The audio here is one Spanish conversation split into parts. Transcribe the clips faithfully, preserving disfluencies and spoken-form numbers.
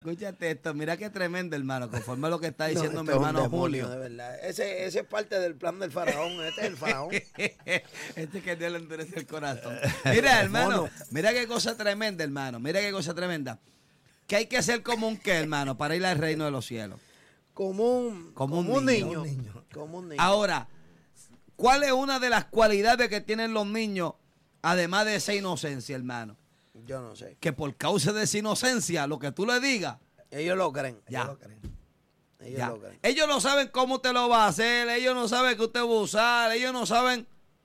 escúchate esto, mira qué tremendo, hermano, conforme a lo que está diciendo No, mi esto es un hermano demonio, Julio. de verdad. Ese, ese es parte del plan del faraón, este es el faraón. Este que Dios le endurece el corazón. Mira, hermano, mira qué cosa tremenda, hermano, mira qué cosa tremenda. Que hay que ser como un qué, hermano, para ir al reino de los cielos. Como un, Como como un un niño. niño. Como un niño. Ahora, ¿cuál es una de las cualidades que tienen los niños, además de esa inocencia, hermano? Yo no sé. Que por causa de esa inocencia, lo que tú le digas, Ellos lo creen. Ya. Ellos lo creen. Ellos ya. lo creen. Ellos no saben cómo usted lo va a hacer, ellos no saben que usted va a usar, ellos no saben.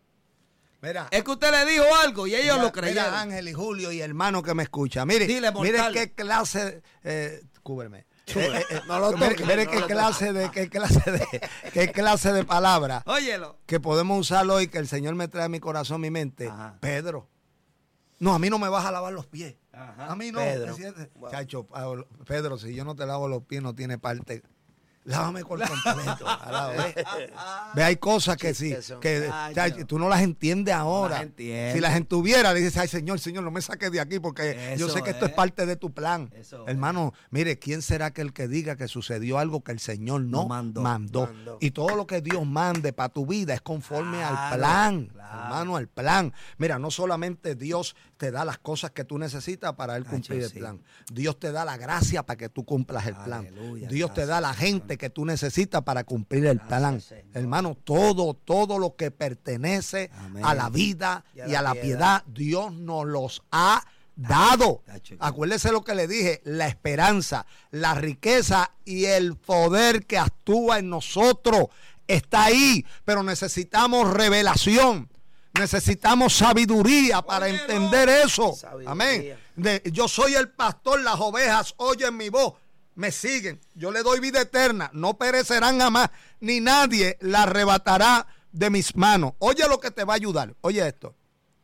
Mira, Es que usted le dijo algo y ellos mira, lo creyeron. mira, Ángel y Julio y hermano que me escucha. Mire, Dile, mire mortal. qué clase, eh, cúbreme. Eh, eh, eh, No lo mire, toques, mire no qué lo clase de, qué clase de, qué clase de palabra Óyelo. que podemos usar hoy que el Señor me trae a mi corazón, mi mente. Ajá. Pedro. No, a mí no me vas a lavar los pies. Ajá. A mí no. Pedro. Es cierto. Wow. Chacho, Pedro, si yo no te lavo los pies, no tiene parte. Lávame por completo. Alaba, ¿ve? Ve, hay cosas que sí, Chistes son. que Ay, chacho, Dios. tú no las entiendes ahora. las entiendo. Si las entuviera, le dices, ay, Señor, Señor, no me saques de aquí porque yo Eso sé que esto es es. parte de tu plan. Eso Hermano, mire, ¿quién será que el que diga que sucedió algo que el Señor no, No mandó. mandó? Mandó. Y todo lo que Dios mande para tu vida es conforme Claro, al plan, claro. hermano, al plan. Mira, no solamente Dios te da las cosas que tú necesitas para Él Ay, cumplir yo el sí. plan. Dios te da la gracia para que tú cumplas el plan. Aleluya, Dios te da la gracias, gente que tú necesitas para cumplir el Gracias, plan. Señor. Hermano, todo, todo lo que pertenece Amén. a la vida Y y a a la la, piedad. piedad, Dios nos los ha dado. Tacho, Acuérdese lo que le dije, la esperanza, la riqueza y el poder que actúa en nosotros está ahí, pero necesitamos revelación. Necesitamos sabiduría para Óyelo. entender eso. Sabiduría. Amén. De, yo soy el pastor, las ovejas oyen mi voz, me siguen. Yo le doy vida eterna, no perecerán jamás, ni nadie la arrebatará de mis manos. Oye lo que te va a ayudar. Oye esto.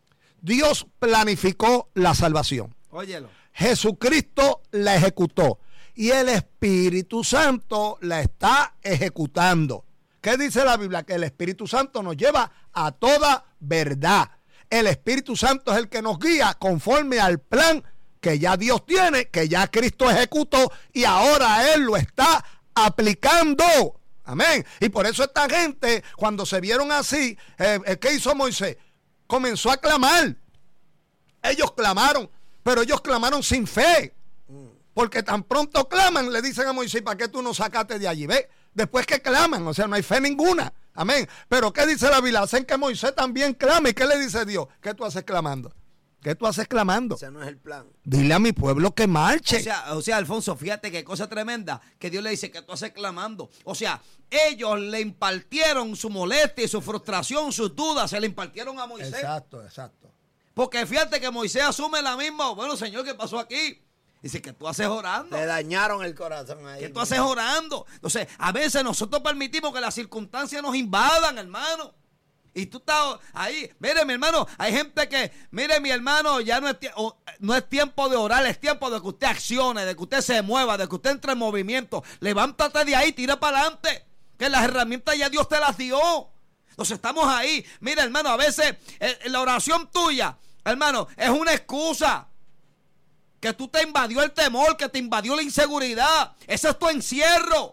Dios planificó la salvación. Óyelo. Jesucristo la ejecutó y el Espíritu Santo la está ejecutando. ¿Qué dice la Biblia? Que el Espíritu Santo nos lleva a toda verdad. El Espíritu Santo es el que nos guía conforme al plan que ya Dios tiene, que ya Cristo ejecutó y ahora Él lo está aplicando. Amén. Y por eso esta gente, cuando se vieron así, eh, ¿qué hizo Moisés? Comenzó a clamar. Ellos clamaron, pero ellos clamaron sin fe. Porque tan pronto claman, le dicen a Moisés, ¿para qué tú nos sacaste de allí? ¿Ve? Después que claman, o sea, no hay fe ninguna. Amén. Pero ¿qué dice la Biblia? Hacen que Moisés también clame. ¿Y qué le dice Dios? ¿Qué tú haces clamando? ¿Qué tú haces clamando? Ese no es el plan. Dile a mi pueblo que marche. O sea, o sea, Alfonso, fíjate qué cosa tremenda que Dios le dice que tú haces clamando. O sea, ellos le impartieron su molestia y su frustración, sus dudas, se le impartieron a Moisés. Exacto, exacto. Porque fíjate que Moisés asume la misma. Bueno, Señor, ¿qué pasó aquí? Dice que tú haces orando. Le dañaron el corazón ahí. Que tú haces orando. Entonces, a veces nosotros permitimos que las circunstancias nos invadan, hermano. Y tú estás ahí. Mire, mi hermano, hay gente que, mire, mi hermano, ya no es, no es tiempo de orar, es tiempo de que usted accione, de que usted se mueva, de que usted entre en movimiento. Levántate de ahí, tira para adelante. Que las herramientas ya Dios te las dio. Entonces estamos ahí. Mira, hermano, a veces eh, la oración tuya, hermano, es una excusa. Que tú te invadió el temor, que te invadió la inseguridad. Ese es tu encierro.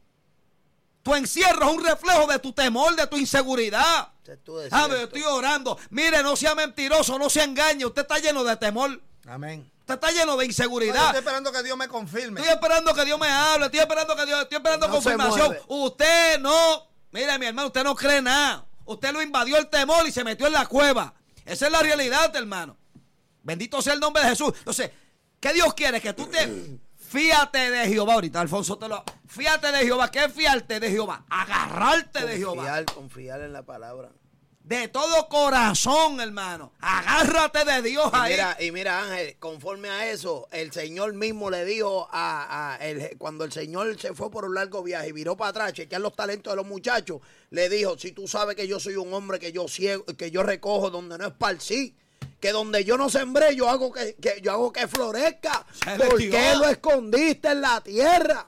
Tu encierro es un reflejo de tu temor, de tu inseguridad. Ese es tu Ah, desierto. pero yo estoy orando. Mire, no sea mentiroso, no se engañe. Usted está lleno de temor. Amén. Usted está lleno de No, yo inseguridad. estoy esperando que Dios me confirme. Estoy esperando que Dios me hable. Estoy esperando que Dios, estoy esperando No se confirmación. mueve. Usted no. Mire, mi hermano, usted no cree nada. Usted lo invadió el temor y se metió en la cueva. Esa es la realidad, hermano. Bendito sea el nombre de Jesús. Entonces, ¿qué Dios quiere? Que tú te fíate de Jehová. Ahorita Alfonso te lo... Fíate de Jehová. ¿Qué es fiarte de Jehová? Agarrarte de Jehová. Confiar, confiar en la palabra. De todo corazón, hermano. Agárrate de Dios Y ahí. mira, y mira, Ángel, conforme a eso, el Señor mismo le dijo a, a el, cuando el Señor se fue por un largo viaje y viró para atrás, chequear los talentos de los muchachos, le dijo, si tú sabes que yo soy un hombre que yo ciego, que yo recojo donde no esparcí, que donde yo no sembré, yo hago que, que yo hago que florezca. Se le ¿Por dio. qué lo escondiste en la tierra?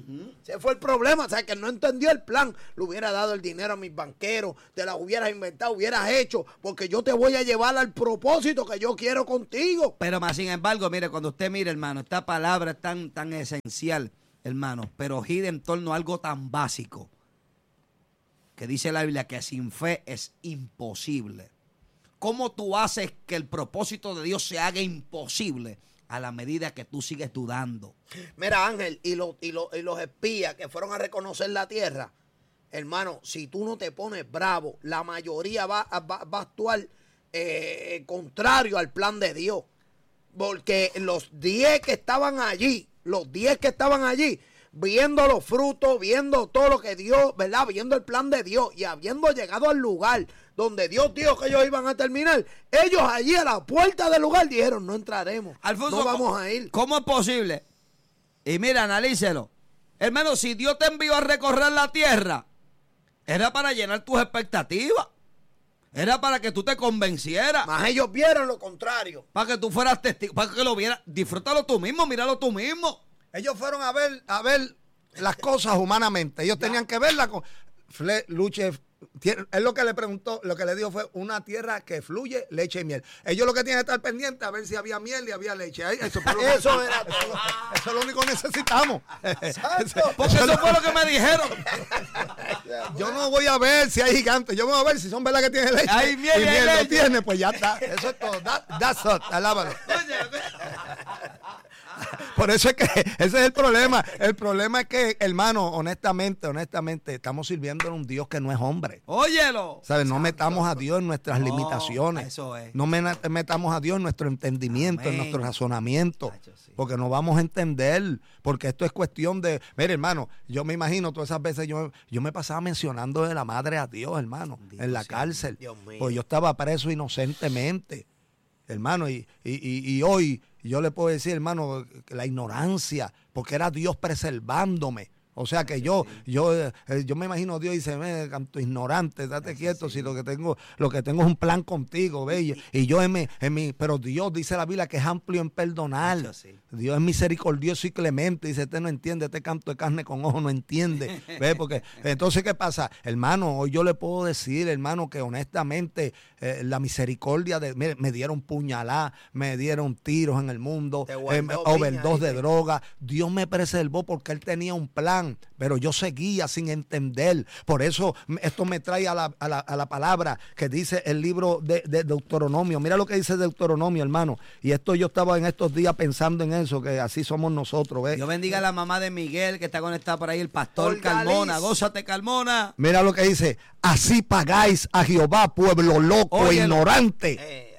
Uh-huh. Ese fue el problema, o sea, que no entendió el plan. Le hubiera dado el dinero a mis banqueros, te la hubieras inventado, hubieras hecho, porque yo te voy a llevar al propósito que yo quiero contigo. Pero más sin embargo, mire, cuando usted mire, hermano, esta palabra es tan, tan esencial, hermano, pero gira en torno a algo tan básico, que dice la Biblia que sin fe es imposible. ¿Cómo tú haces que el propósito de Dios se haga imposible? A la medida que tú sigues dudando. Mira, Ángel, y los, y, los, y los espías que fueron a reconocer la tierra, hermano, si tú no te pones bravo, la mayoría va, va, va a actuar eh, contrario al plan de Dios. Porque los diez que estaban allí, los diez que estaban allí, viendo los frutos, viendo todo lo que Dios, ¿verdad? Viendo el plan de Dios y habiendo llegado al lugar donde Dios dijo que ellos iban a terminar, ellos allí a la puerta del lugar dijeron, no entraremos, Alfonso, no vamos a ir. ¿Cómo es posible? Y mira, analícelo. Hermano, si Dios te envió a recorrer la tierra, era para llenar tus expectativas. Era para que tú te convencieras. Mas ellos vieron lo contrario. Para que tú fueras testigo, para que lo vieras. Disfrútalo tú mismo, míralo tú mismo. Ellos fueron a ver, a ver las cosas humanamente. Ellos tenían que verlas con... Fle, Luche, él lo que le preguntó, lo que le dijo fue una tierra que fluye leche y miel. Ellos lo que tienen que estar pendientes a ver si había miel y había leche. Eso, fue lo que, eso era eso, eso, eso es lo único que necesitamos. Porque eso fue lo que me dijeron. Yo no voy a ver si hay gigantes, yo voy a ver si son verdad que tienen leche. Hay miel y, y miel leche. no tiene, pues ya está. Eso es todo. That, that's it. Alábalo. Por eso es que ese es el problema. El problema es que, hermano, honestamente, honestamente, estamos sirviendo a un Dios que no es hombre. Óyelo. ¿Sabes? No metamos a Dios en nuestras No, limitaciones. eso es. No metamos a Dios en nuestro entendimiento, Amén. en nuestro razonamiento. Tacho, sí. Porque no vamos a entender. Porque esto es cuestión de... Mire, hermano, yo me imagino todas esas veces yo, yo me pasaba mencionando de la madre a Dios, hermano, Dios en la sí, cárcel. Dios mío. Pues yo estaba preso inocentemente. Hermano, y, y, y, y hoy yo le puedo decir, hermano, la ignorancia, porque era Dios preservándome. O sea que yo, yo, eh, yo me imagino Dios dice, me canto ignorante, date quieto, si lo que tengo, lo que tengo es un plan contigo, ve, y, y yo en mi, en mi, pero Dios dice la Biblia que es amplio en perdonar. Dios es misericordioso y clemente, dice, este no entiende, este canto de carne con ojo no entiende, ve, porque entonces ¿qué pasa? Hermano, hoy yo le puedo decir, hermano, que honestamente eh, la misericordia de, mire, me dieron puñalada, me dieron tiros en el mundo, eh, overdose de droga, Dios me preservó porque Él tenía un plan. Pero yo seguía sin entender. Por eso esto me trae a la, a la, a la palabra que dice el libro de, de Deuteronomio. Mira lo que dice Deuteronomio, hermano. Y esto yo estaba en estos días pensando en eso, que así somos nosotros. ¿ves? Dios bendiga a la mamá de Miguel que está conectada por ahí, el pastor Carmona. Gózate, Carmona. Mira lo que dice. Así pagáis a Jehová, pueblo loco e Óyelo. ignorante. Eh,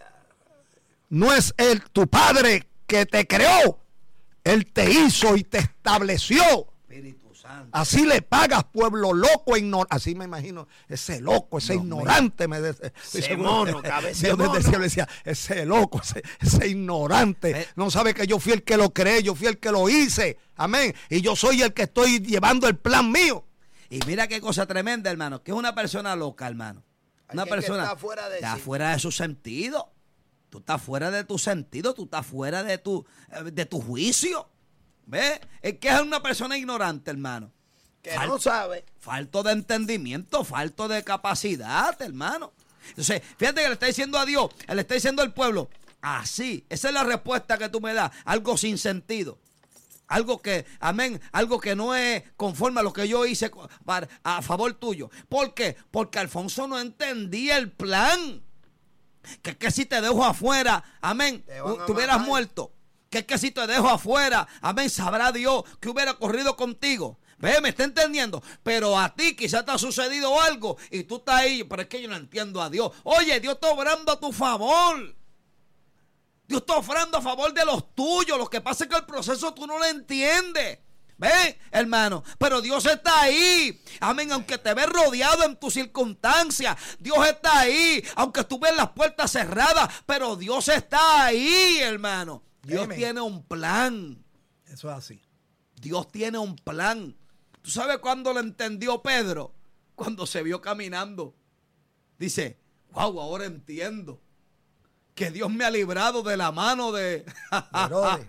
No es él tu padre que te creó. Él te hizo y te estableció. Espíritu Santo. Así le pagas, pueblo loco e ignorante. Así me imagino, ese loco, ese Dios ignorante. Me de, Ese mono, cabeza de Dios mono. decía, decía, ese loco, ese, ese ignorante. Eh. No sabe que yo fui el que lo creé, yo fui el que lo hice. Amén. Y yo soy el que estoy llevando el plan mío. Y mira qué cosa tremenda, hermano, que es una persona loca, hermano. Una Alguien que persona está fuera de está sí. fuera de su sentido. Tú estás fuera de tu sentido, tú estás fuera de tu, de tu juicio. ¿Ves? Es que es una persona ignorante, hermano. Que Fal- no sabe. Falto de entendimiento, falto de capacidad, hermano. Entonces, fíjate que le está diciendo a Dios, le está diciendo al pueblo, así, esa es la respuesta que tú me das, algo sin sentido. Algo que, amén, algo que no es conforme a lo que yo hice para, a favor tuyo. ¿Por qué? Porque Alfonso no entendía el plan. Que es que si te dejo afuera, amén, Te van a tú hubieras matar. muerto. Que es que si te dejo afuera, amén, sabrá Dios que hubiera corrido contigo. Ve, me está entendiendo. Pero a ti quizás te ha sucedido algo y tú estás ahí, pero es que yo no entiendo a Dios. Oye, Dios está obrando a tu favor. Dios está obrando a favor de los tuyos. Lo que pasa es que el proceso tú no lo entiendes. ¿Ven, hermano? Pero Dios está ahí. Amén. Aunque te ves rodeado en tus circunstancias, Dios está ahí. Aunque tú ves las puertas cerradas, pero Dios está ahí, hermano. Dios Amén. tiene un plan. Eso es así. Dios tiene un plan. ¿Tú sabes cuándo lo entendió Pedro? Cuando se vio caminando. Dice, wow, ahora entiendo. que Dios me ha librado de la mano de, De Herodes.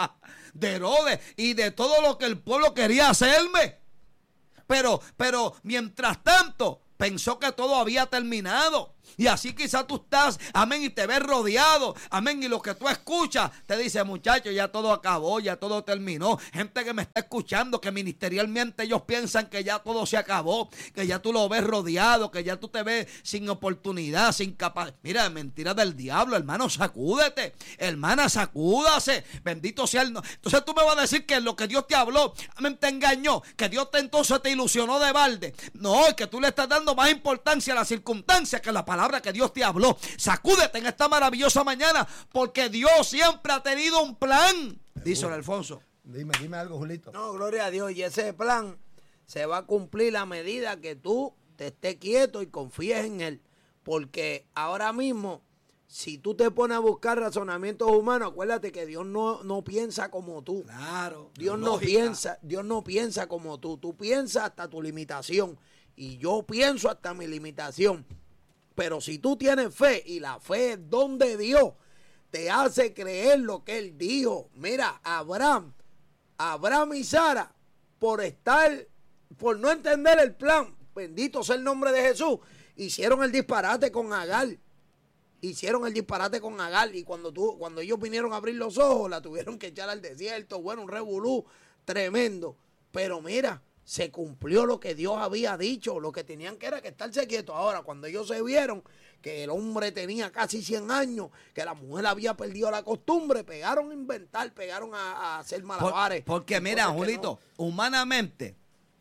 de Herodes y de todo lo que el pueblo quería hacerme. Pero, pero mientras tanto, pensó que todo había terminado. Y así quizás tú estás, amén, y te ves rodeado, amén, y lo que tú escuchas te dice, muchacho, ya todo acabó, ya todo terminó. Gente que me está escuchando, que ministerialmente ellos piensan que ya todo se acabó, que ya tú lo ves rodeado, que ya tú te ves sin oportunidad, sin capacidad. Mira, mentira del diablo, hermano, sacúdete, hermana, sacúdase, bendito sea el... No. Entonces tú me vas a decir que lo que Dios te habló, amén, te engañó, que Dios te entonces te ilusionó de balde. No, es que tú le estás dando más importancia a las circunstancias que a la palabra que Dios te habló. Sacúdete en esta maravillosa mañana, porque Dios siempre ha tenido un plan, dice don Alfonso. Dime, dime algo, Julito. No, gloria a Dios. Y ese plan se va a cumplir a medida que tú te estés quieto y confíes en Él. Porque ahora mismo, si tú te pones a buscar razonamientos humanos, acuérdate que Dios no, no piensa como tú. Claro. Dios no piensa, Dios no piensa como tú. Tú piensas hasta tu limitación. Y yo pienso hasta mi limitación. Pero si tú tienes fe, y la fe es don de Dios, te hace creer lo que Él dijo. Mira, Abraham, Abraham y Sara, por estar, por no entender el plan, bendito sea el nombre de Jesús, hicieron el disparate con Agar. Hicieron el disparate con Agar. Y cuando, tú, cuando ellos vinieron a abrir los ojos, la tuvieron que echar al desierto. Bueno, un revolú tremendo. Pero mira, se cumplió lo que Dios había dicho. Lo que tenían que era que estarse quietos. Ahora, cuando ellos se vieron que el hombre tenía casi cien años, que la mujer había perdido la costumbre, pegaron a inventar, pegaron a, a hacer malabares. Por, porque mira, Cosas que Julito, no. Humanamente,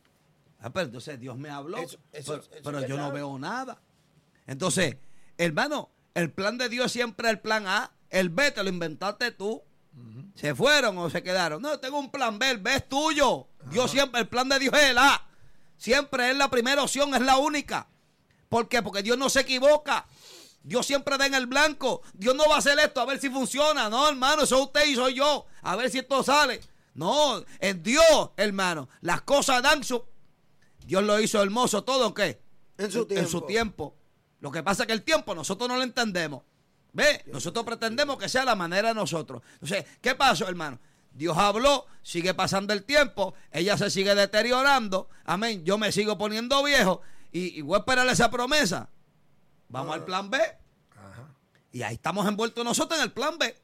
ah, pero entonces Dios me habló, Eso- eso- pero, eso pero es yo no verdad. veo nada. Entonces, hermano, el plan de Dios siempre es el plan A. El B te lo inventaste tú. ¿Se fueron o se quedaron? No, tengo un plan B, el B es tuyo. Dios siempre, el plan de Dios es el A. Siempre es la primera opción, es la única. ¿Por qué? Porque Dios no se equivoca. Dios siempre da en el blanco. Dios no va a hacer esto a ver si funciona. No, hermano, eso es usted y soy yo. A ver si esto sale. No, es Dios, hermano. Las cosas dan su... Dios lo hizo hermoso todo, ¿en qué? En su En su tiempo. tiempo. Lo que pasa es que el tiempo nosotros no lo entendemos. ¿Ve? Nosotros pretendemos que sea la manera de nosotros. Entonces, ¿qué pasó, hermano? Dios habló, sigue pasando el tiempo, ella se sigue deteriorando, amén, yo me sigo poniendo viejo y, y voy a esperar esa promesa. Vamos al plan B. Ajá. Y ahí estamos envueltos nosotros en el plan B.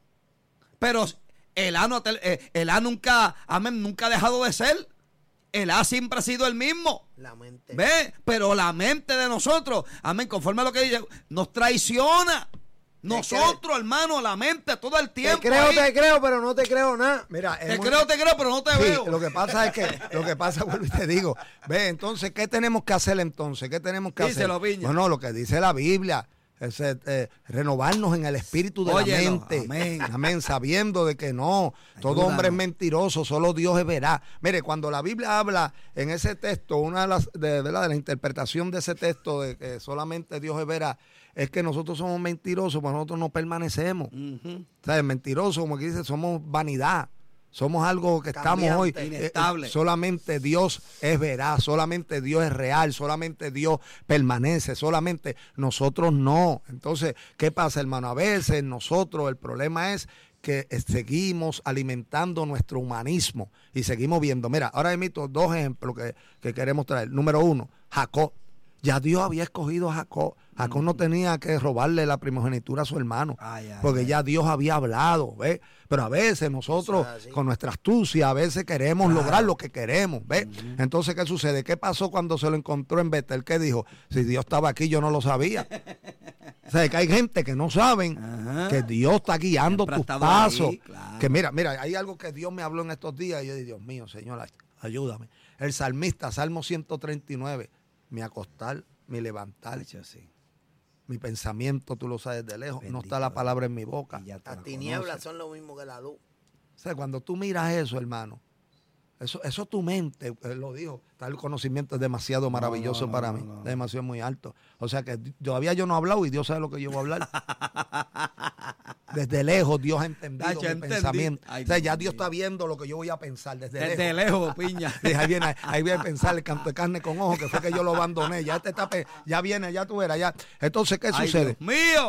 Pero el A, no, te- el A nunca, amén, nunca ha dejado de ser. El A siempre ha sido el mismo. La mente. ¿Ve? Pero la mente de nosotros, amén, conforme a lo que dice, nos traiciona. Nosotros, hermano, la mente todo el Te tiempo. creo, ahí. te creo, pero no te creo nada. Mira, Te hemos- creo, te creo, pero no te Sí, veo. lo que pasa es que, lo que pasa, vuelvo y te digo, ve, entonces, ¿qué tenemos que hacer entonces? ¿Qué tenemos que Díselo, hacer? Viña. Bueno, lo que dice la Biblia, es eh, renovarnos en el espíritu de Óyelo, la mente. amén. Amén, sabiendo de que no, todo Ayúdanos. hombre es mentiroso, solo Dios es veraz. Mire, cuando la Biblia habla en ese texto, una de las, de, ¿verdad? de la interpretación de ese texto de que solamente Dios es veraz, es que nosotros somos mentirosos, pues nosotros no permanecemos. Ujú. ¿Sabes? Mentiroso, como que dice, somos vanidad. Somos algo que estamos hoy. Cambiante. eh, Inestable. eh, solamente Dios es veraz, solamente Dios es real, solamente Dios permanece, solamente nosotros no. Entonces, ¿qué pasa, hermano? A veces nosotros, el problema es que eh, seguimos alimentando nuestro humanismo y seguimos viendo. Mira, ahora emito dos ejemplos que, que queremos traer. Número uno, Jacob. Ya Dios había escogido a Jacob. Jacob no tenía que robarle la primogenitura a su hermano, Ay, ay, porque ay. ya Dios había hablado, ¿ves? Pero a veces nosotros, Eso es así. con nuestra astucia, a veces queremos Claro. lograr lo que queremos, ¿ves? Entonces, ¿qué sucede? ¿Qué pasó cuando se lo encontró en Betel? ¿Qué dijo? Si Dios estaba aquí, yo no lo sabía. O sea, que hay gente que no saben Ajá. que Dios está guiando Siempre ha tus estado pasos. ahí, claro. Que mira, mira, hay algo que Dios me habló en estos días y yo dije, Dios mío, Señor, ayúdame. El salmista, Salmo ciento treinta y nueve, mi acostar, mi levantar, Hecho así. mi pensamiento, tú lo sabes de lejos, no Bendito está la Dios. palabra en mi boca. Y ya tú Las la tinieblas conoces. son lo mismo que la luz. O sea, cuando tú miras eso, hermano, eso, eso tu mente, él lo dijo, tal conocimiento es demasiado maravilloso no, para no, mí, no. demasiado muy alto. O sea que todavía yo no he hablado y Dios sabe lo que yo voy a hablar. Desde lejos Dios ha entendido Tacho, mi entendí. pensamiento. Ay, o sea, Dios ya Dios mío. está viendo lo que yo voy a pensar desde, Desde lejos. lejos, piña. Sí, ahí viene, ahí viene a pensar el canto de carne con ojo, que fue que yo lo abandoné. Ya este está, pe- ya viene, ya tú verás, ya. Entonces, ¿qué Ay, sucede? Dios mío.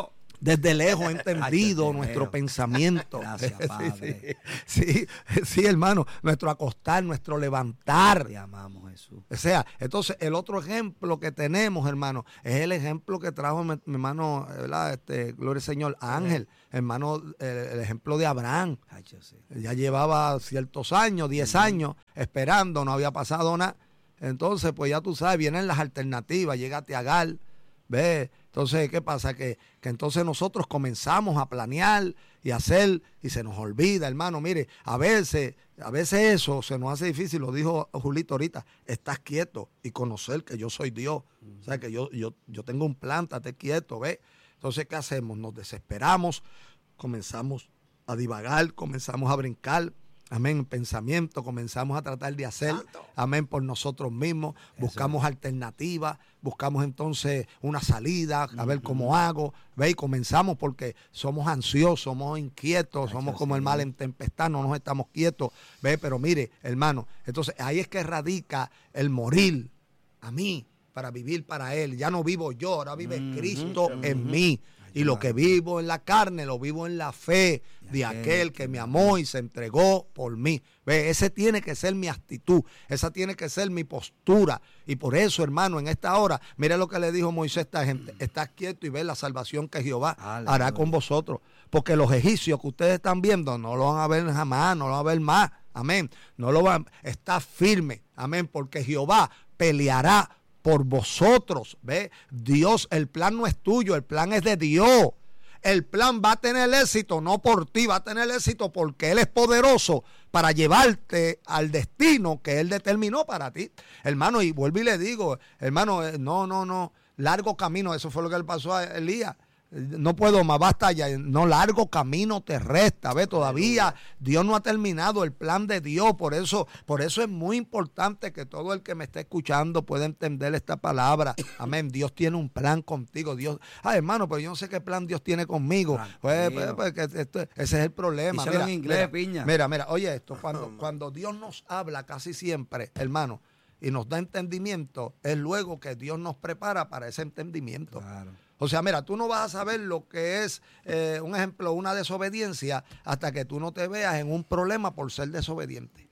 Desde lejos he entendido Ay, nuestro lejos. pensamiento. Gracias, Padre. Sí, sí, sí, hermano. Nuestro acostar, nuestro levantar. Te amamos, Jesús. O sea, entonces el otro ejemplo que tenemos, hermano, es el ejemplo que trajo mi, mi hermano, ¿verdad? Este, gloria al Señor, Ángel, hermano, el, el ejemplo de Abraham. Ay, yo sé. Ya llevaba ciertos años, diez años, esperando, no había pasado nada. Entonces, pues ya tú sabes, vienen las alternativas, llégate a Agar, ¿ves? Entonces, ¿qué pasa? Que, que entonces nosotros comenzamos a planear y a hacer, y se nos olvida, hermano. Mire, a veces, a veces eso se nos hace difícil, lo dijo Julito ahorita, estás quieto y conocer que yo soy Dios. Uh-huh. O sea, que yo, yo, yo tengo un plan, estate quieto, ¿ves? Entonces, ¿qué hacemos? Nos desesperamos, comenzamos a divagar, comenzamos a brincar. Amén, pensamiento, comenzamos a tratar de hacer, Santo. Amén, por nosotros mismos, buscamos Eso. alternativas, buscamos entonces una salida, a uh-huh. ver cómo hago, ve, y comenzamos porque somos ansiosos, somos inquietos, Ay, somos como sí. el mal en tempestad, no nos estamos quietos, ve, pero mire, hermano, entonces ahí es que radica el morir a mí, para vivir para Él, ya no vivo yo, ahora vive uh-huh. Cristo uh-huh. en mí. Y lo que vivo en la carne, lo vivo en la fe de aquel que me amó y se entregó por mí. Ve, ese tiene que ser mi actitud, esa tiene que ser mi postura. Y por eso, hermano, en esta hora, mire lo que le dijo Moisés a esta gente, estás quieto y ve la salvación que Jehová Aleluya. hará con vosotros. Porque los egipcios que ustedes están viendo no lo van a ver jamás, no lo van a ver más. Amén. No lo van, está firme. Amén. Porque Jehová peleará por vosotros, ¿ve? Dios, el plan no es tuyo, el plan es de Dios. El plan va a tener éxito, no por ti, va a tener éxito porque Él es poderoso para llevarte al destino que Él determinó para ti. Hermano, y vuelvo y le digo, hermano, no, no, no, largo camino, eso fue lo que le pasó a Elías. No puedo más, basta ya, no, largo camino te resta, ve, todavía Dios no ha terminado el plan de Dios, por eso, por eso es muy importante que todo el que me esté escuchando pueda entender esta palabra, amén, Dios tiene un plan contigo, Dios, ah hermano, pero yo no sé qué plan Dios tiene conmigo, pues, pues, pues que esto, ese es el problema, mira, en inglés, mira, piña. mira, mira, oye esto, cuando, cuando Dios nos habla casi siempre, hermano, y nos da entendimiento, es luego que Dios nos prepara para ese entendimiento. Claro. O sea, mira, tú no vas a saber lo que es, eh, un ejemplo, una desobediencia hasta que tú no te veas en un problema por ser desobediente.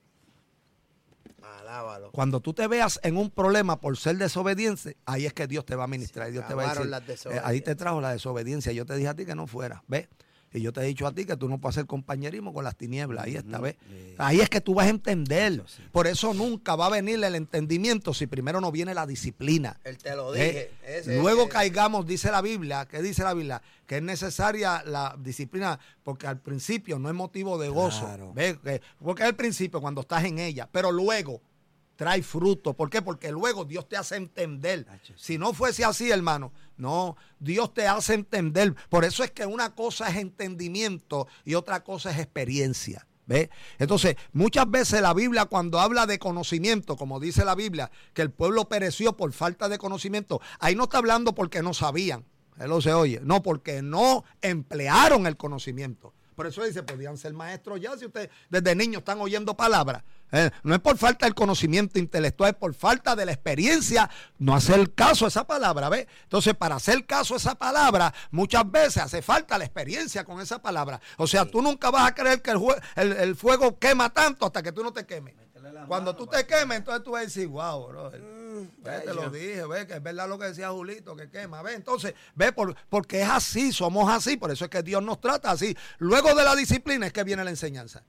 Alábalo. Cuando tú te veas en un problema por ser desobediente, ahí es que Dios te va a ministrar. Y Dios te va a decir, eh, ahí te trajo la desobediencia. Yo te dije a ti que no fuera, ¿ves? Y yo te he dicho a ti que tú no puedes hacer compañerismo con las tinieblas. Ahí está, ¿ves? Ahí es que tú vas a entender. Por eso nunca va a venir el entendimiento si primero no viene la disciplina. Él te lo dije. ¿Eh? Ese, Luego ese. caigamos, dice la Biblia, ¿qué dice la Biblia? Que es necesaria la disciplina porque al principio no es motivo de gozo. Claro. ¿Ves? Porque es el principio cuando estás en ella, pero luego trae fruto. ¿Por qué? Porque luego Dios te hace entender. Si no fuese así, hermano, no, Dios te hace entender. Por eso es que una cosa es entendimiento y otra cosa es experiencia. ¿Ve? Entonces, muchas veces la Biblia cuando habla de conocimiento, como dice la Biblia, que el pueblo pereció por falta de conocimiento, ahí no está hablando porque no sabían. Él se oye. No, porque no emplearon el conocimiento. Por eso dice, podían ser maestros ya si ustedes desde niños están oyendo palabras. Eh, no es por falta del conocimiento intelectual, es por falta de la experiencia no hacer caso a esa palabra, ¿ves? Entonces, para hacer caso a esa palabra, muchas veces hace falta la experiencia con esa palabra. O sea, sí. tú nunca vas a creer que el, el, el fuego quema tanto hasta que tú no te quemes. Cuando tú te quemes, entonces tú vas a decir, wow, bro, mm, ve, te lo dije, ve, que es verdad lo que decía Julito, que quema, ve, entonces, ve, por, porque es así, somos así, por eso es que Dios nos trata así. Luego de la disciplina es que viene la enseñanza.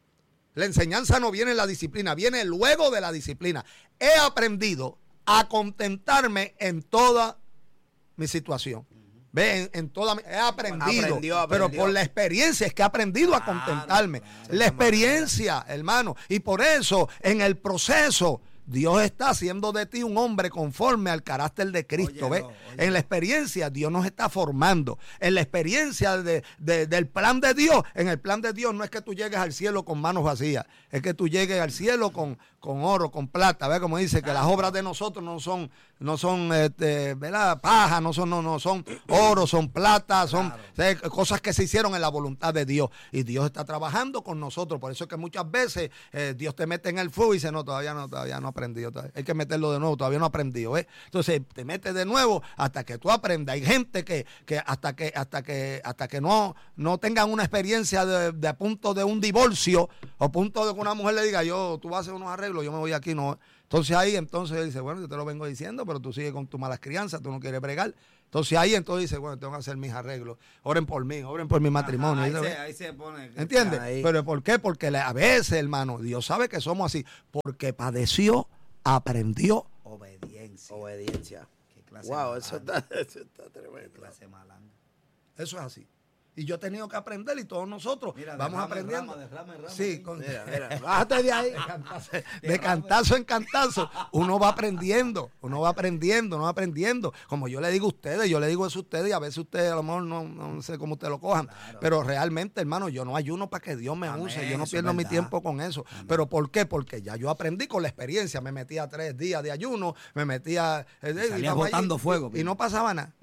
La enseñanza no viene en la disciplina, viene luego de la disciplina. He aprendido a contentarme en toda mi situación. Ve, en, en toda mi, he aprendido, aprendió, aprendió. Pero por la experiencia es que he aprendido claro, a contentarme. Claro, la experiencia, hermano. Y por eso, en el proceso, Dios está haciendo de ti un hombre conforme al carácter de Cristo. Oye, ¿ves? No, en la experiencia Dios nos está formando. En la experiencia de, de, del plan de Dios, en el plan de Dios no es que tú llegues al cielo con manos vacías, es que tú llegues al cielo con, con oro, con plata. ¿Ves? Como dice que las obras de nosotros no son, no son este, ¿verdad? Paja, no son, no, no son oro, son plata, son claro. ¿sí? cosas que se hicieron en la voluntad de Dios. Y Dios está trabajando con nosotros. Por eso es que muchas veces eh, Dios te mete en el fuego y dice, no, todavía no, todavía no aprendido todavía. Hay que meterlo de nuevo, todavía no ha aprendido, ¿ves? Entonces te metes de nuevo hasta que tú aprendas. Hay gente que, que hasta que hasta que hasta que no, no tengan una experiencia de, de a punto de un divorcio o punto de que una mujer le diga, yo, tú vas a hacer unos arreglos, yo me voy aquí, no. Entonces ahí, entonces él dice, bueno, yo te lo vengo diciendo, pero tú sigues con tus malas crianzas, tú no quieres bregar. Entonces ahí entonces dice, bueno, tengo que hacer mis arreglos. Oren por mí, oren por mi matrimonio. Ajá, ahí, se, ahí se pone. ¿Entiendes? Ahí. Pero ¿por qué? Porque le- a veces, hermano, Dios sabe que somos así. Porque padeció, aprendió. Obediencia. Obediencia. Qué clase Wow, de eso malanga, está, eso está tremendo. qué clase de malanga. Eso es así. Y yo he tenido que aprender y todos nosotros Mira, vamos derrama en aprendiendo. rama, derrama en rama, sí, sí. con- Mira, mira, bájate de ahí. de cantazo, de cantazo en cantazo, uno va aprendiendo, uno va aprendiendo, uno va aprendiendo. Como yo le digo a ustedes, yo le digo eso a ustedes y a veces ustedes a lo mejor no, no sé cómo ustedes lo cojan, Claro. pero realmente, hermano, yo no ayuno para que Dios me Amén, use, yo no eso pierdo es mi verdad. tiempo con eso. Amén. ¿Pero por qué? Porque ya yo aprendí con la experiencia, me metía tres días de ayuno, me metía... eh, Salías iba allí botando y- fuego, Y, no pasaba nada.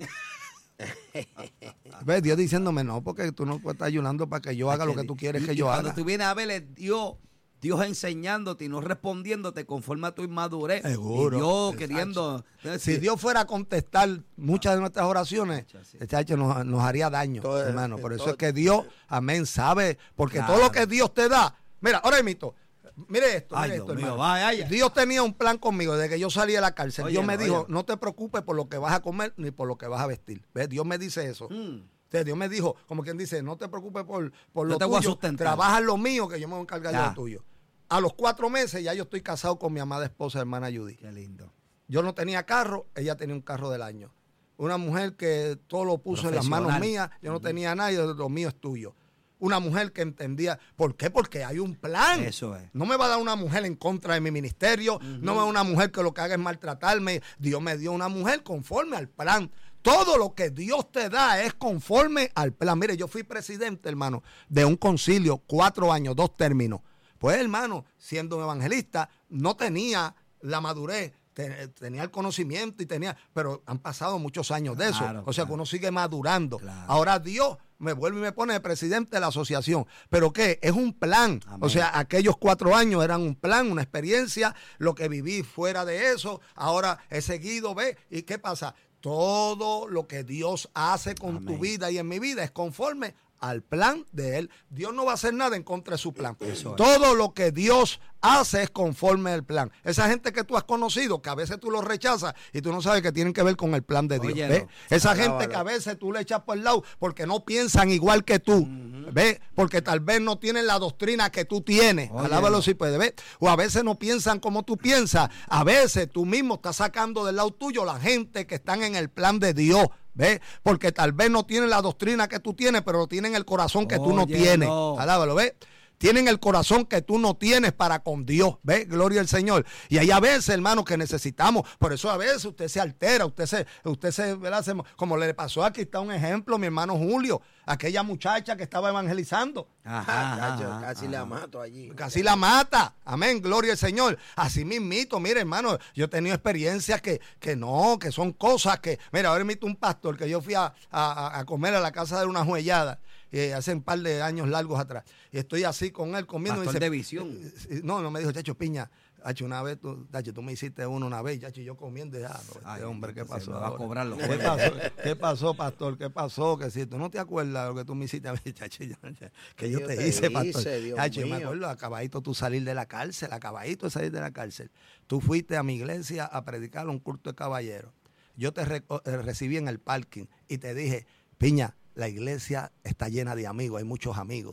¿Ves? Dios diciéndome, no, porque tú no puedes estar ayunando para que yo haga lo que tú quieres Y- que y yo cuando haga. tú vienes a ver, es Dios, Dios enseñándote y no respondiéndote conforme a tu inmadurez. Seguro. Y Dios Exacto. queriendo. Si Dios fuera a contestar muchas de nuestras oraciones, Sí. este hecho nos, nos haría daño, Todo- hermano. Por eso todo- es que Dios, amén, sabe, porque Claro. todo lo que Dios te da, mira, ahora mito, mire esto, Ay, mire Dios esto, mío, hermano. vaya, vaya. Dios tenía un plan conmigo desde que yo salí de la cárcel. Dios me Óyelo, dijo, óyelo. no te preocupes por lo que vas a comer ni por lo que vas a vestir. ¿Ves? Dios me dice eso. Mm. Entonces, Dios me dijo, como quien dice, no te preocupes por, por Yo lo te voy a tuyo, sustentar. trabaja en lo mío que yo me voy a encargar de Ya. lo tuyo. A los cuatro meses ya yo estoy casado con mi amada esposa, hermana Judy. Qué lindo. Yo no tenía carro, ella tenía un carro del año. Una mujer que todo lo puso en las manos Profesional. mías, yo no tenía nada y lo mío es tuyo. Una mujer que entendía, ¿por qué? Porque hay un plan. Eso es. No me va a dar una mujer en contra de mi ministerio, no me va a dar una mujer que lo que haga es maltratarme. Dios me dio una mujer conforme al plan. Todo lo que Dios te da es conforme al plan. Mire, yo fui presidente, hermano, de un concilio, cuatro años, dos términos. Pues, hermano, siendo un evangelista, no tenía la madurez, te- tenía el conocimiento y tenía, pero han pasado muchos años de eso. Claro, O sea, que claro. uno sigue madurando. Claro. Ahora Dios me vuelve y me pone de presidente de la asociación. ¿Pero qué? Es un plan. Amén. O sea, aquellos cuatro años eran un plan, una experiencia. Lo que viví fuera de eso, ahora he seguido, ¿ves? ¿Y qué pasa? Todo lo que Dios hace con Amén. tu vida y en mi vida es conforme al plan de Él. Dios no va a hacer nada en contra de su plan. Eso es. Todo lo que Dios hace es conforme al plan. Esa gente que tú has conocido, que a veces tú los rechazas y tú no sabes que tienen que ver con el plan de Dios. Óyelo. ¿Ves? Esa Alábalo. gente que a veces tú le echas por el lado porque no piensan igual que tú. ¿Ves? Porque tal vez no tienen la doctrina que tú tienes. Óyelo. Alábalo si puede. ¿Ves? O a veces no piensan como tú piensas. A veces tú mismo estás sacando del lado tuyo la gente que están en el plan de Dios. ¿Ves? Porque tal vez no tienen la doctrina que tú tienes, pero tienen el corazón que tú no Óyelo. tienes. Alábalo, ¿ves? Tienen el corazón que tú no tienes para con Dios. ¿Ves? Gloria al Señor. Y hay a veces, hermano, que necesitamos. Por eso a veces usted se altera, usted se, usted se, ¿verdad? Se- como le pasó aquí, está un ejemplo, mi hermano Julio, aquella muchacha que estaba evangelizando. Ajá, Ah, ajá, cacho, ajá, casi ajá. la mato allí. Casi la mata. Amén. Gloria al Señor. Así mismito, mire, hermano, yo he tenido experiencias que, que no, que son cosas que. Mira, ahora invito un pastor que yo fui a, a- a comer a la casa de una juellada. Eh, hace un par de años largos atrás. Y estoy así con él comiendo. y Pastor dice, de visión. eh, No, no me dijo, Chacho Piña. Chacho, una vez tú, Chacho, tú me hiciste uno una vez, Chacho, y yo comiendo. y, Ah, no, este Ay, hombre, ¿qué entonces pasó? me va a ahora? cobrar los ¿Qué jueves. pasó? ¿Qué pasó, pastor? ¿Qué pasó? Que si tú no te acuerdas de lo que tú me hiciste a mí, Chacho, yo- que yo Yo te, te hice, hice, pastor. Dios Chacho, yo me mío. acuerdo, acabadito tú salir de la cárcel, acabadito de salir de la cárcel. Tú fuiste a mi iglesia a predicar un culto de caballeros. Yo te re- eh, recibí en el parking y te dije, Piña, la iglesia está llena de amigos, hay muchos amigos.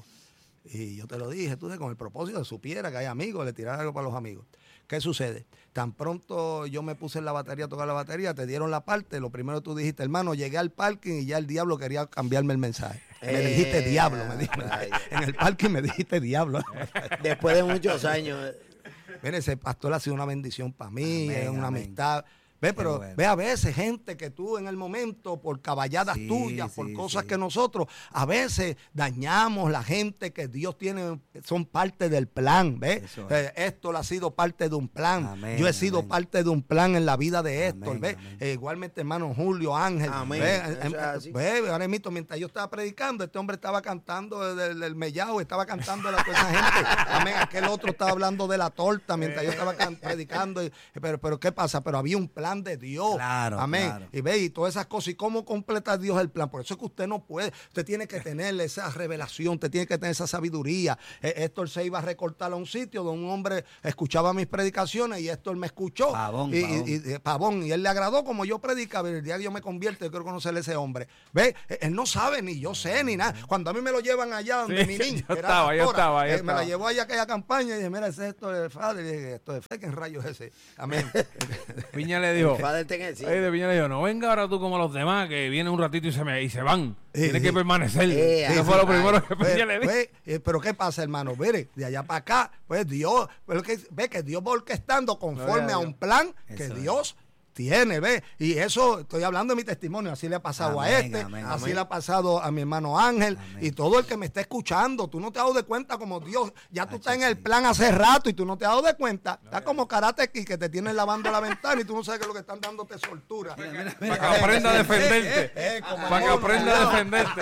Y yo te lo dije, tú sabes, con el propósito de supiera que hay amigos, le tirar algo para los amigos. ¿Qué sucede? Tan pronto yo me puse en la batería a tocar la batería, te dieron la parte, lo primero tú dijiste, hermano, llegué al parking y ya el diablo quería cambiarme el mensaje. Me Eh, dijiste diablo, me dijiste. rayos. En el parking me dijiste diablo. Después de muchos años. Mire, ese pastor ha sido una bendición para mí, Amén, es una amén. amistad. Ve, pero bueno. ve a veces gente que tú en el momento, por caballadas Sí, tuyas, por sí, cosas sí. que nosotros, a veces dañamos la gente que Dios tiene, son parte del plan, ¿ves? Eso es. Eh, Héctor ha sido parte de un plan. Amén, Yo he sido amén. parte de un plan en la vida de Héctor, Amén, ¿ves? amén. Eh, igualmente, hermano Julio, Ángel. Amén. ¿Ve? Eso Em- es así. ve, ahora mismo, mientras yo estaba predicando, este hombre estaba cantando del, del mellao, estaba cantando a la toda esa gente. Amén. Aquel otro estaba hablando de la torta mientras yo estaba can- predicando. Y- pero, pero, ¿qué pasa? Pero había un plan de Dios. Claro, Amén. claro. Y ve, y todas esas cosas. ¿Y cómo completa Dios el plan? Por eso es que usted no puede. Usted tiene que tener esa revelación, usted tiene que tener esa sabiduría. Eh, Héctor se iba a recortar a un sitio donde un hombre escuchaba mis predicaciones y Héctor me escuchó. Pavón, y, pavón. Y, y- pavón. Y él le agradó como yo predicaba. El día que yo me convierto, yo quiero conocer a ese hombre. Ve, Eh, él no sabe ni yo sé ni nada. Cuando a mí me lo llevan allá donde Sí, mi niña, yo que era estaba, yo pastora, estaba, yo eh, me la estaba. llevó allá a aquella campaña y dije, mira, ese es esto de Fader. Y dije, esto de fe, ¿qué rayos es ese? Amén. Piña le dijo, Padre, ten el Ay, de Piña le dijo, no venga ahora tú como los demás, que vienen un ratito y se, me, y se van. Sí, Tienes sí. que permanecer. Eh, Eso sí, fue lo sí. primero que Pues, Piña le dijo. pues, eh, pero ¿qué pasa, hermano? Mire, de allá para acá, pues Dios, pero que, ve que Dios va orquestando conforme Gloria a a un Dios. plan que Eso es. Dios tiene, ¿ve? Y eso, estoy hablando de mi testimonio, así le ha pasado Amén, a este, amén, así amén. le ha pasado a mi hermano Ángel, Amén. y todo el que me está escuchando, tú no te has dado de cuenta como Dios, ya tú Ay, estás en sí. el plan hace rato y tú no te has dado de cuenta, está como Karate Kid que te tienen lavando la ventana y tú no sabes que es lo que están dándote soltura. Para que aprenda a defenderte. Eh, eh, como Para que mono, aprenda a cuidado. defenderte.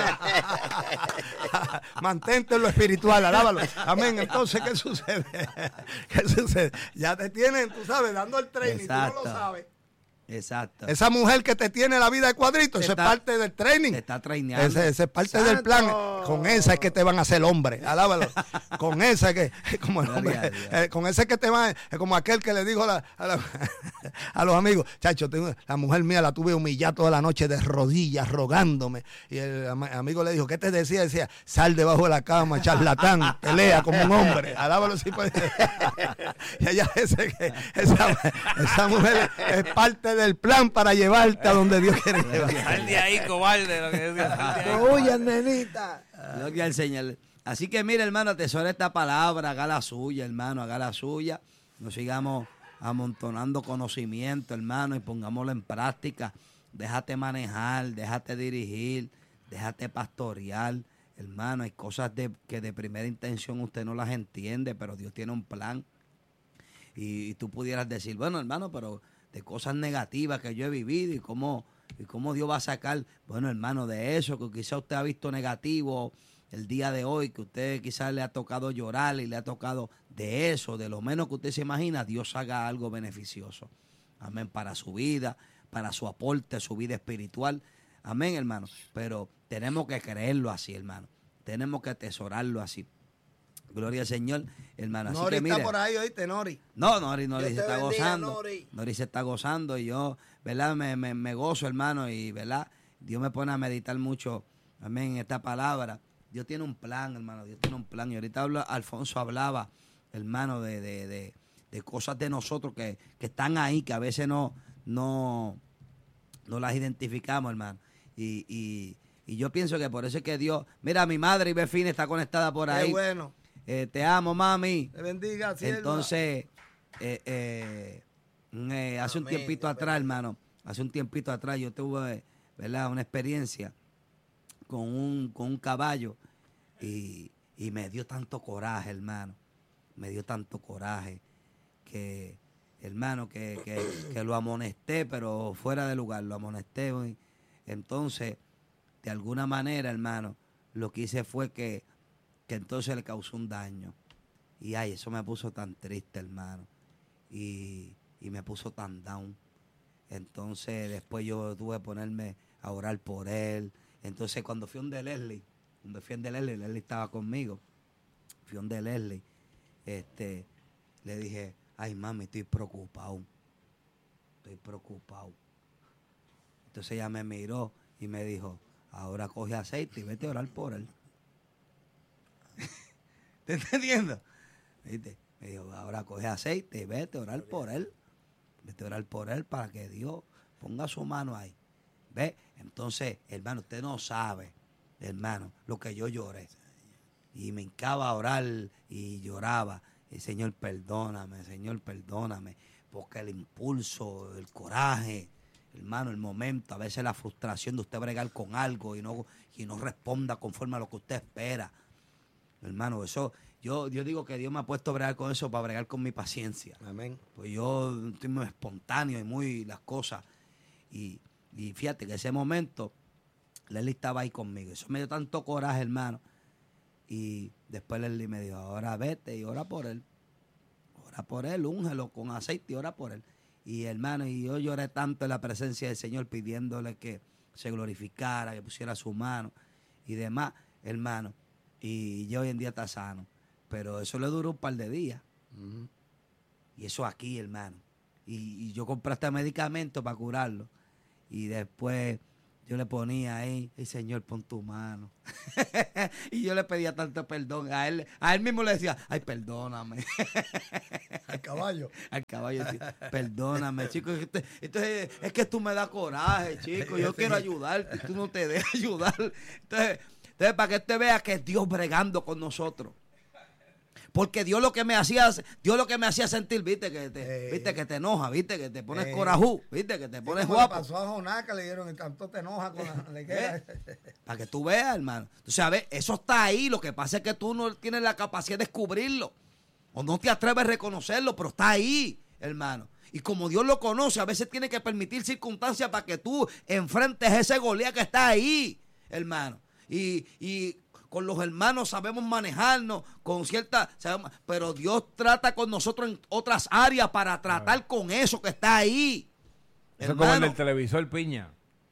Mantente en lo espiritual, alábalo. Amén. Entonces, ¿qué sucede? ¿Qué sucede? Ya te tienen, tú sabes, dando el training, tú no Exacto. lo sabes. Exacto. Esa mujer que te tiene la vida de cuadrito, Te eso es está- parte del training. te está traineando. Ese, ese es parte Santo. del plan. Con esa es que te van a hacer hombre. Alábalo. Con esa es que, como el Gloria hombre, a Dios. eh, con ese es que te van, es como aquel que le dijo a, la- a, la- a los amigos, chacho, tengo- la mujer mía la tuve humillada toda la noche de rodillas, rogándome. Y el am- amigo le dijo, ¿qué te decía? Decía, sal debajo de la cama, charlatán, pelea como un hombre. Alábalo si puede. Y ella dice que esa, esa mujer es parte del plan para llevarte a donde Dios quiere llevarte. Sal de ahí, cobarde. Lo que decía, sal de ahí. No huyas, nenita. Gloria al Señor. Así que mira, hermano, atesora esta palabra, haga la suya, hermano, haga la suya. Nos sigamos amontonando conocimiento, hermano, y pongámoslo en práctica. Déjate manejar, déjate dirigir, déjate pastorear. Hermano, hay cosas de, que de primera intención usted no las entiende, pero Dios tiene un plan. Y, y tú pudieras decir, bueno, hermano, pero de cosas negativas que yo he vivido y cómo, y cómo Dios va a sacar, bueno, hermano, de eso que quizá usted ha visto negativo el día de hoy, que usted quizás le ha tocado llorar y le ha tocado de eso, de lo menos que usted se imagina, Dios haga algo beneficioso. Amén, para su vida, para su aporte, su vida espiritual. Amén, hermano. Pero tenemos que creerlo así, hermano. Tenemos que atesorarlo así. Gloria al Señor, hermano. Así Nori que está mire, por ahí, oíste, Nori. no, Nori, Nori Dios se te está bendiga, gozando. Nori. Nori se está gozando y yo, ¿verdad? Me, me, me gozo, hermano, y, ¿verdad? Dios me pone a meditar mucho, amén, en esta palabra. Dios tiene un plan, hermano, Dios tiene un plan. Y ahorita habla, Alfonso hablaba, hermano, de, de, de, de cosas de nosotros que, que están ahí, que a veces no, no, no las identificamos, hermano. Y, y, y yo pienso que por eso es que Dios, mira, mi madre Ibefine está conectada por Qué ahí. bueno. Eh, te amo, mami. Te bendiga, sierva. Entonces, eh, eh, mm, eh, hace un Amén, tiempito Dios atrás, bendiga. hermano, hace un tiempito atrás yo tuve, ¿verdad? Una experiencia con un, con un caballo y, y me dio tanto coraje, hermano. Me dio tanto coraje que, hermano, que, que, que lo amonesté, pero fuera de lugar, lo amonesté. y Entonces, de alguna manera, hermano, lo que hice fue que que entonces le causó un daño. Y ay, eso me puso tan triste, hermano. Y, y me puso tan down. Entonces después yo tuve que ponerme a orar por él. Entonces cuando fui donde Leslie, cuando fui donde Leslie, Leslie estaba conmigo. Fui donde Leslie, este, le dije, ay mami, estoy preocupado. Estoy preocupado. Entonces ella me miró y me dijo, ahora coge aceite y vete a orar por él. ¿Te entendiendo? ¿Viste? Me dijo, ahora coge aceite y vete a orar por él. Vete a orar por él para que Dios ponga su mano ahí. ¿Ve? Entonces, hermano, usted no sabe, hermano, lo que yo lloré. Y me hincaba a orar y lloraba. Y Señor, perdóname, Señor, perdóname. porque el impulso, el coraje, hermano, el momento, a veces la frustración de usted bregar con algo y no, y no responda conforme a lo que usted espera. Hermano, eso, yo, yo digo que Dios me ha puesto a bregar con eso para bregar con mi paciencia. Amén. Pues yo estoy muy espontáneo y muy las cosas. Y, y fíjate que ese momento, Leslie estaba ahí conmigo. Eso me dio tanto coraje, hermano. Y después Leslie me dijo, ahora vete y ora por él. Ora por él, úngelo con aceite y ora por él. Y hermano, y yo lloré tanto en la presencia del Señor pidiéndole que se glorificara, que pusiera su mano y demás, hermano. Y yo hoy en día está sano. Pero eso le duró un par de días. Uh-huh. Y eso aquí, hermano. Y, y yo compré este medicamento para curarlo. Y después yo le ponía ahí, hey, Señor, pon tu mano. Y yo le pedía tanto perdón. A él, a él mismo le decía, ay, perdóname. Al caballo. Al caballo, sí. Perdóname, chico. Esto, esto es, es que tú me das coraje, chico. Yo quiero ayudarte. Tú no te dejas ayudar. Entonces, entonces, para que usted vea que es Dios bregando con nosotros. Porque Dios lo que me hacía, Dios lo que me hacía sentir, viste, que te, eh, viste, que te enoja, viste, que te pones eh, corajú, viste, que te pones guapo. Le pasó a Jonás que le dieron y tanto te enoja con la lequera. ¿Eh? Para que tú veas, hermano. Entonces, a ver, eso está ahí. Lo que pasa es que tú no tienes la capacidad de descubrirlo. O no te atreves a reconocerlo, pero está ahí, hermano. Y como Dios lo conoce, a veces tiene que permitir circunstancias para que tú enfrentes ese Goliat que está ahí, hermano. Y, y con los hermanos sabemos manejarnos con cierta, sabemos, pero Dios trata con nosotros en otras áreas para tratar con eso que está ahí. Eso es como el del televisor, Piña.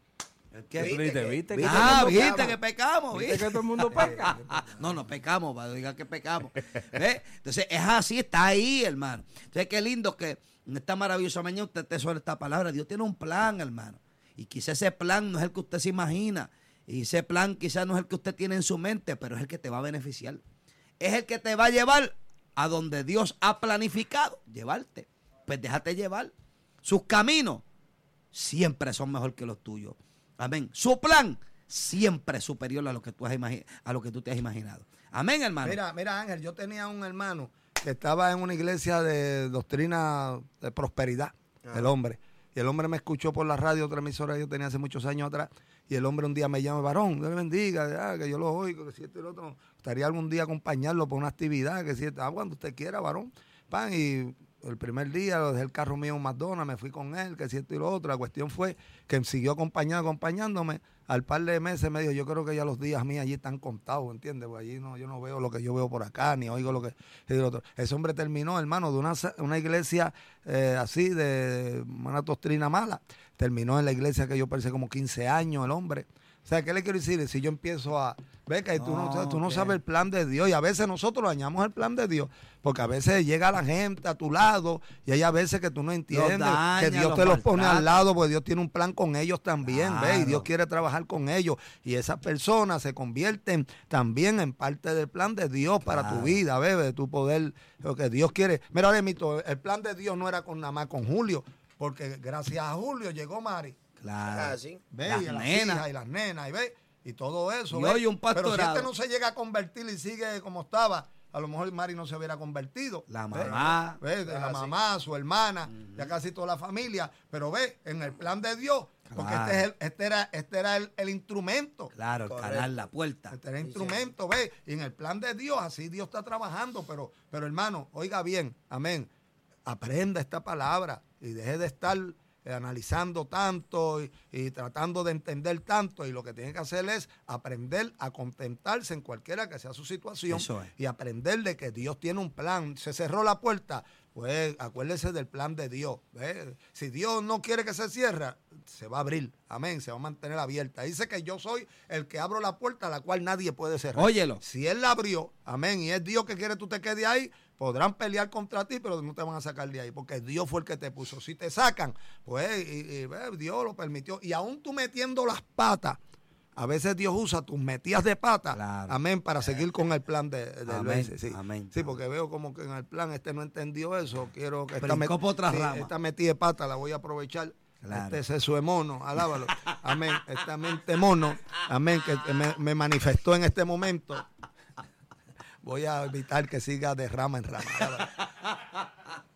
¿Qué? ¿Viste, ¿Viste, ¿Viste que, ah, viste pecamos? que pecamos. ¿Viste, ¿Viste que todo el mundo peca? No, no pecamos, para diga que pecamos. ¿Ves? Entonces es así, está ahí, hermano. Entonces qué lindo que en esta maravillosa mañana usted te suena esta palabra. Dios tiene un plan, hermano. Y quizá ese plan no es el que usted se imagina. Y ese plan quizás no es el que usted tiene en su mente, pero es el que te va a beneficiar. Es el que te va a llevar a donde Dios ha planificado llevarte. Pues déjate llevar. Sus caminos siempre son mejor que los tuyos. Amén. Su plan siempre es superior a lo que tú has imagi- a lo que tú te has imaginado. Amén, hermano. Mira, mira, Ángel, yo tenía un hermano que estaba en una iglesia de doctrina de prosperidad, ah. el hombre. Y el hombre me escuchó por la radio, otra emisora que yo tenía hace muchos años atrás. Y el hombre un día me llama, varón, Dios le bendiga, ah, que yo lo oigo, que si esto y lo otro. Me gustaría algún día acompañarlo por una actividad, que si ah, cuando usted quiera, varón. Pan, y el primer día lo dejé el carro mío en McDonald's, me fui con él, que si esto y lo otro. La cuestión fue que me siguió acompañando, acompañándome. Al par de meses me dijo, yo creo que ya los días míos allí están contados, ¿entiendes? Porque allí no, yo no veo lo que yo veo por acá, ni oigo lo que es lo otro. Ese hombre terminó, hermano, de una, una iglesia eh, así, de una doctrina mala. Terminó en la iglesia que yo pensé como quince años, el hombre. O sea, ¿qué le quiero decir? Si yo empiezo a... Ve que tú no, tú no sabes el plan de Dios. Y a veces nosotros dañamos el plan de Dios. Porque a veces llega la gente a tu lado y hay a veces que tú no entiendes. Daña, que Dios los te los pone maltrata. al lado porque Dios tiene un plan con ellos también. Claro. ¿Ve? Y Dios quiere trabajar con ellos. Y esas personas se convierten también en parte del plan de Dios para Claro. tu vida, ¿ve? De tu poder, lo que Dios quiere. Mira, Demito, el plan de Dios no era con nada más con Julio. Porque gracias a Julio llegó Mari. Claro. Ah, sí. Ve, Las y las nenas. hijas y las nenas, y ve, y todo eso. Y ve. hoy un Pero si pastorado. este no se llega a convertir y sigue como estaba, a lo mejor Mari no se hubiera convertido. La Ve, mamá. ve, de la Ah, sí. mamá, su hermana, uh-huh. ya casi toda la familia. Pero ve, en el plan de Dios, porque Claro. este, es el, este era, este era el, el instrumento. Claro, el Correcto. canal, la puerta. Este era el Sí, instrumento, ve, y en el plan de Dios, así Dios está trabajando. Pero, pero hermano, oiga bien, amén. Aprenda esta palabra y deje de estar Eh, analizando tanto y, y tratando de entender tanto, y lo que tiene que hacer es aprender a contentarse en cualquiera que sea su situación. Eso es. Y aprender de que Dios tiene un plan. Se cerró la puerta, pues acuérdese del plan de Dios. ¿Ve? Si Dios no quiere que se cierre, se va a abrir, amén, se va a mantener abierta. Dice que yo soy el que abro la puerta a la cual nadie puede cerrar. Óyelo. Si Él la abrió, amén, y es Dios que quiere que tú te quedes ahí, podrán pelear contra ti, pero no te van a sacar de ahí, porque Dios fue el que te puso. Si te sacan, pues y, y, y, Dios lo permitió. Y aún tú metiendo las patas, a veces Dios usa tus metidas de pata, Claro. amén, para seguir con el plan de, de Amén, Luis. Sí. amén. Sí, porque veo como que en el plan este no entendió eso. Quiero que esta, Brincó por otra sí, rama. esta metida de pata la voy a aprovechar. Claro. Este seso de mono, alábalo. Amén. Esta mente mono, amén, que me, me manifestó en este momento. Voy a evitar que siga de rama en rama. Alábalo.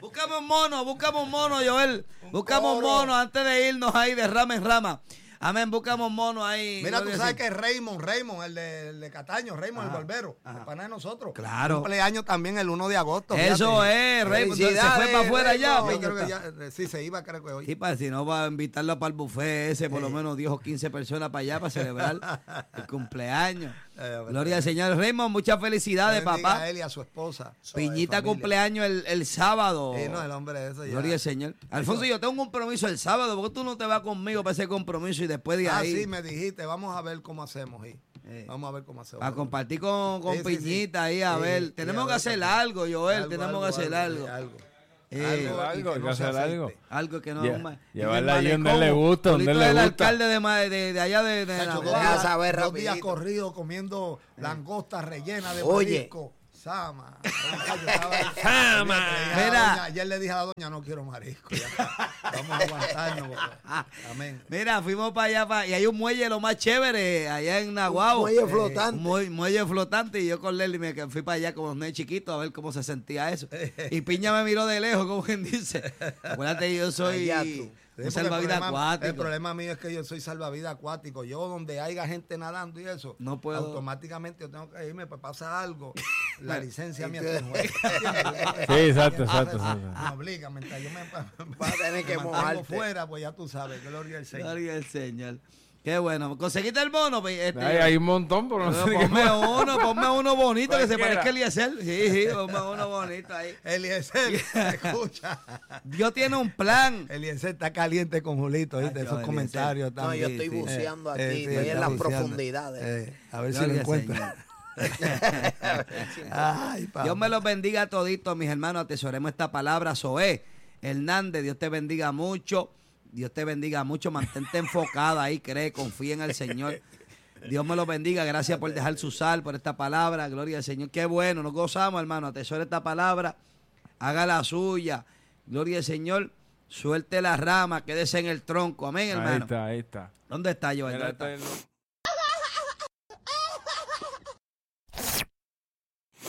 Buscamos un mono, buscamos un mono, Joel. Buscamos un mono antes de irnos ahí de rama en rama. Amén, buscamos mono ahí. Mira, tú sabes sí. que Raymond, Raymond, el de, el de Cataño, Raymond, Ajá, el barbero, ajá. el pana de nosotros. Claro. Cumpleaños también el uno de agosto. Eso fíjate. es, Raymond. Se fue para afuera ya. Yo pues, creo que ya ya, sí, se iba, creo que hoy. Sí, para si no va a invitarlo para el buffet ese, por lo menos diez o quince personas para allá para celebrar el cumpleaños. Eh, Gloria al Señor. Raymond, muchas felicidades, Bendiga papá. A él y a su esposa. Piñita Familia. cumpleaños el, el sábado. Sí, no, el hombre eso ya. Gloria al Señor. Alfonso, yo tengo un compromiso el sábado. ¿Por qué tú no te vas conmigo para ese compromiso y después de Ah, ahí? sí, me dijiste. Vamos a ver cómo hacemos. Sí. Eh. Vamos a ver cómo hacemos. Para compartir con, con Sí, sí, sí. Piñita ahí, a Sí, ver. sí, Tenemos a que ver hacer también. algo, Joel. Algo, tenemos algo, que hacer algo. algo. algo. Eh, Algo, algo, y que hay que no se hacer algo. aceite. Algo que no Lle- es más. llevarla en el ahí donde malecón. le gusta, donde Solito le el gusta. alcalde de, ma- de, de allá de, de Chacho, dos Naguá. Deja días, saber dos días rapidito. corridos comiendo langostas rellenas de Oye. marisco. Sama. Muchacho, estaba ahí. Sama. Le dije a la Mira. doña- Ayer le dije a la doña, no quiero marisco. Ya. Vamos a aguantarnos. porque- Amén. Mira, fuimos para allá pa- y hay un muelle lo más chévere allá en Naguabo. muelle Eh, flotante. un muelle, muelle flotante y yo con Lely me que fui para allá como un chiquito a ver cómo se sentía eso. Y Piña me miró de lejos, como quien dice. Acuérdate, yo soy Allá tú. Sí, un porque salvavidas el problema- acuático. El problema mío es que yo soy salvavidas acuático. Yo, donde haya gente nadando y eso, No puedo. automáticamente yo tengo que irme, pues pasa algo. La licencia mía tú- te Sí, exacto, exacto, exacto. Me obliga, mientras yo me, Vas a tener que me mantengo mojarte. fuera, pues ya tú sabes, gloria al Señor. Gloria al Señor. Qué bueno. ¿Conseguiste el mono? Pues, Este, Hay, hay un montón, pero no Pero sé qué ponme más. uno, ponme uno bonito que se Cualquiera. parezca a Eliezer. Sí, sí, ponme uno bonito ahí. Eliezer, escucha. Dios tiene un plan. Eliezer está caliente con Julito, ¿viste? Ay, Esos yo, comentarios No, también. yo estoy sí. buceando Eh, aquí, sí, estoy en está las buceando. profundidades. Eh, a ver si Gloria lo al encuentra. Ay, papá. Dios me los bendiga a toditos, mis hermanos. Atesoremos esta palabra. Zoé Hernández, Dios te bendiga mucho. Dios te bendiga mucho. Mantente enfocada ahí, cree, confía en el Señor. Dios me los bendiga. Gracias por dejar su sal, por esta palabra. Gloria al Señor. Qué bueno, nos gozamos, hermano. Atesore esta palabra. Haga la suya. Gloria al Señor. Suelte la rama, quédese en el tronco. Amén, Ahí hermano. está, ahí está. ¿Dónde está yo? Mira, está el-